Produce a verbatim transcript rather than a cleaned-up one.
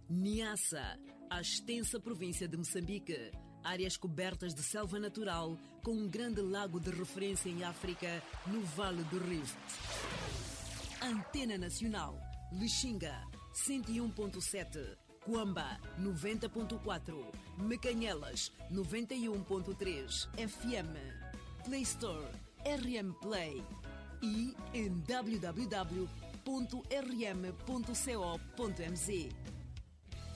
Niassa, a extensa província de Moçambique. Áreas cobertas de selva natural com um grande lago de referência em África no Vale do Rift. Antena Nacional, Lixinga, cento e um ponto sete. Cuamba, noventa ponto quatro. Mecanhelas, noventa e um ponto três. F M. Play Store, R M Play. E em w w w ponto r m ponto co ponto m z.